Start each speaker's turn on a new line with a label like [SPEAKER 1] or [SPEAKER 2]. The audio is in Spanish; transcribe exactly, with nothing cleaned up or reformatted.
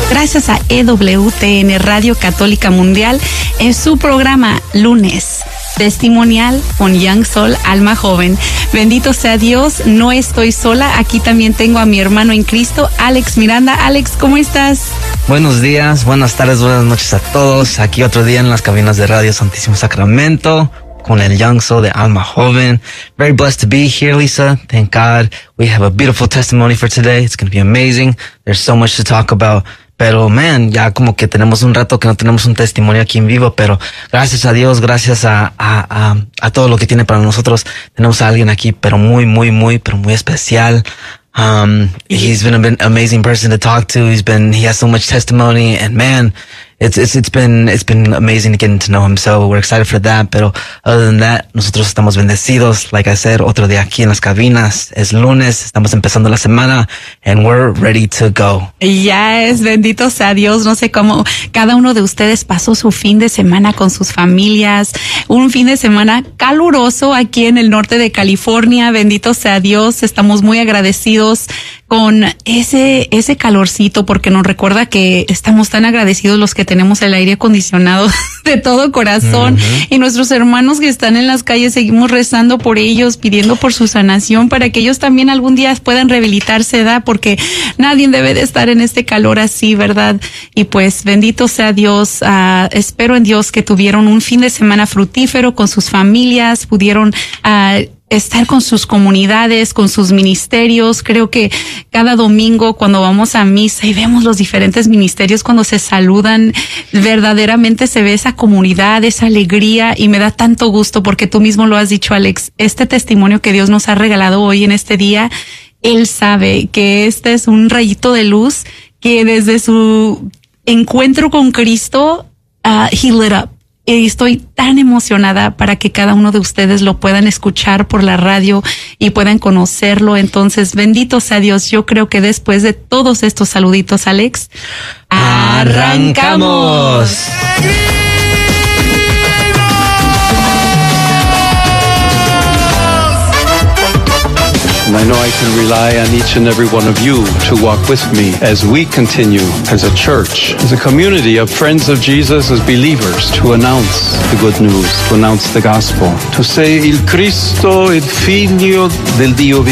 [SPEAKER 1] gracias a E W T N Radio Católica Mundial en su programa Lunes Testimonial con Young Soul, Alma Joven. Bendito sea Dios, no estoy sola. Aquí también tengo a mi hermano en Cristo, Alex Miranda. Alex, ¿cómo estás?
[SPEAKER 2] Buenos días, buenas tardes, buenas noches a todos. Aquí otro día en las cabinas de Radio Santísimo Sacramento con el Young Soul de Alma Joven. Very blessed to be here, Lisa. Thank God. We have a beautiful testimony for today. It's going to be amazing. There's so much to talk about. Pero, man, ya como que tenemos un rato que no tenemos un testimonio aquí en vivo, pero gracias a Dios, gracias a, a, a, a todo lo que tiene para nosotros, tenemos a alguien aquí, pero muy, muy, muy, pero muy especial. Um, he's been an amazing person to talk to. He's been, he has so much testimony, and man, it's, it's, it's been, it's been amazing getting to know him. So we're excited for that. Pero other than that, nosotros estamos bendecidos. Like I said, otro día aquí en las cabinas. Es lunes, estamos empezando la semana, and we're ready to go.
[SPEAKER 1] Ya es, bendito sea Dios. No sé cómo cada uno de ustedes pasó su fin de semana con sus familias. Un fin de semana caluroso aquí en el norte de California. Bendito sea Dios. Estamos muy agradecidos con ese, ese calorcito, porque nos recuerda que estamos tan agradecidos los que tenemos el aire acondicionado de todo corazón. Uh-huh. Y nuestros hermanos que están en las calles, seguimos rezando por ellos, pidiendo por su sanación, para que ellos también algún día puedan rehabilitarse, ¿verdad? Porque nadie debe de estar en este calor así, ¿verdad? Y pues bendito sea Dios. Uh, espero en Dios que tuvieron un fin de semana fructífero con sus familias, pudieron uh, estar con sus comunidades, con sus ministerios. Creo que cada domingo cuando vamos a misa y vemos los diferentes ministerios cuando se saludan, verdaderamente se ve esa comunidad, esa alegría, y me da tanto gusto porque tú mismo lo has dicho, Alex, este testimonio que Dios nos ha regalado hoy en este día, Él sabe que este es un rayito de luz que desde su encuentro con Cristo, uh, he lit up. Y estoy tan emocionada para que cada uno de ustedes lo puedan escuchar por la radio y puedan conocerlo. Entonces, bendito sea Dios. Yo creo que después de todos estos saluditos, Alex,
[SPEAKER 2] ¡arrancamos!
[SPEAKER 3] And I know I can rely on each and every one of you to walk with me as we continue as a church, as a community of friends of Jesus, as believers, to announce the good news, to announce the gospel, to say, Il Cristo, il Figlio del Dio